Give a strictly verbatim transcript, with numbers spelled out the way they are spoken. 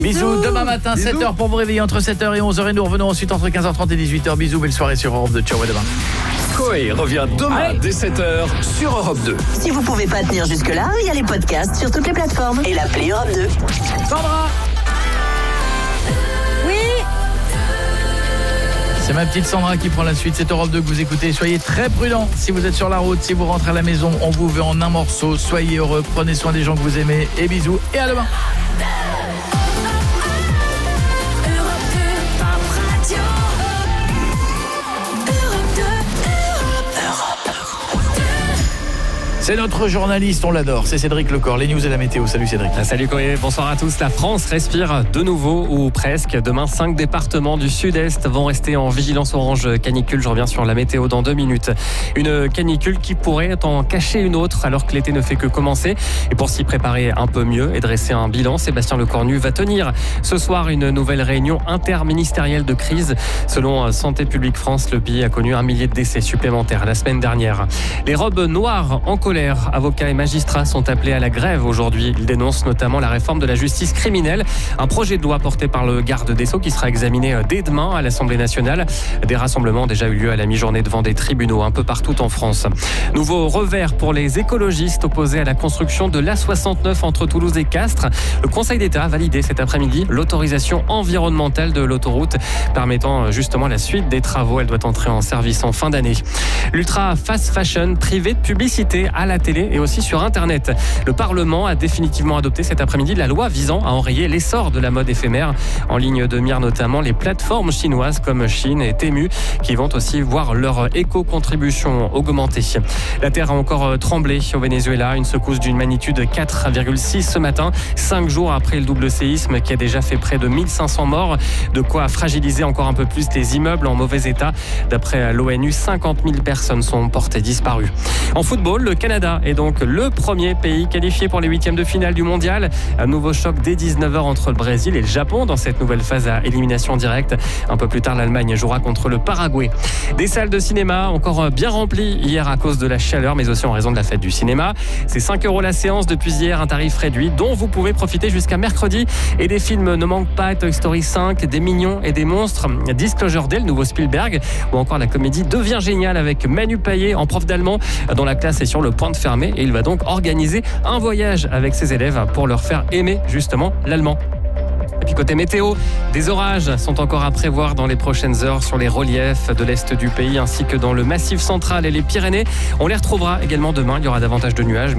Bisous, demain matin, Bisous. sept heures pour vous réveiller entre sept heures et onze heures et nous revenons ensuite entre quinze heures trente et dix-huit heures. Bisous, belle soirée sur Europe deux. Ciao, à demain. Coé revient demain Allez. dès sept heures sur Europe deux. Si vous pouvez pas tenir jusque-là, il y a les podcasts sur toutes les plateformes et l'appli Europe deux. Sandra. Oui. C'est ma petite Sandra qui prend la suite. C'est Europe deux que vous écoutez. Soyez très prudents si vous êtes sur la route, si vous rentrez à la maison. On vous veut en un morceau. Soyez heureux, prenez soin des gens que vous aimez. Et bisous et à demain. C'est notre journaliste, on l'adore, c'est Cédric Lecor, les news et la météo. Salut Cédric. Salut Coé, bonsoir à tous. La France respire de nouveau, ou presque. Demain, cinq départements du sud-est vont rester en vigilance orange canicule. Je reviens sur la météo dans deux minutes. Une canicule qui pourrait en cacher une autre alors que l'été ne fait que commencer. Et pour s'y préparer un peu mieux et dresser un bilan, Sébastien Lecornu va tenir ce soir une nouvelle réunion interministérielle de crise. Selon Santé publique France, le pays a connu un millier de décès supplémentaires la semaine dernière. Les robes noires en colère. Avocats et magistrats sont appelés à la grève aujourd'hui. Ils dénoncent notamment la réforme de la justice criminelle. Un projet de loi porté par le garde des Sceaux qui sera examiné dès demain à l'Assemblée nationale. Des rassemblements ont déjà eu lieu à la mi-journée devant des tribunaux un peu partout en France. Nouveau revers pour les écologistes opposés à la construction de l'A soixante-neuf entre Toulouse et Castres. Le Conseil d'État a validé cet après-midi l'autorisation environnementale de l'autoroute permettant justement la suite des travaux. Elle doit entrer en service en fin d'année. L'ultra fast fashion privé de publicité à la télé et aussi sur Internet. Le Parlement a définitivement adopté cet après-midi la loi visant à enrayer l'essor de la mode éphémère. En ligne de mire notamment les plateformes chinoises comme Shein et Temu qui vont aussi voir leur éco-contribution augmenter. La terre a encore tremblé au Venezuela. Une secousse d'une magnitude quatre virgule six ce matin, cinq jours après le double séisme qui a déjà fait près de mille cinq cents morts. De quoi fragiliser encore un peu plus des immeubles en mauvais état. D'après l'ONU, cinquante mille personnes sont portées disparues. En football, le Canada est donc le premier pays qualifié pour les huitièmes de finale du mondial. Un nouveau choc dès dix-neuf heures entre le Brésil et le Japon dans cette nouvelle phase à élimination directe. Un peu plus tard, l'Allemagne jouera contre le Paraguay. Des salles de cinéma encore bien remplies hier à cause de la chaleur, mais aussi en raison de la fête du cinéma. C'est cinq euros la séance depuis hier, un tarif réduit dont vous pouvez profiter jusqu'à mercredi. Et des films ne manquent pas, Toy Story cinq, Des Mignons et des Monstres, Disclosure Day, le nouveau Spielberg, ou encore la comédie Devient génial avec Manu Payet en prof d'allemand dont la classe est sur le point de fermer et il va donc organiser un voyage avec ses élèves pour leur faire aimer justement l'allemand. Et puis côté météo, des orages sont encore à prévoir dans les prochaines heures sur les reliefs de l'est du pays ainsi que dans le Massif central et les Pyrénées. On les retrouvera également demain, il y aura davantage de nuages.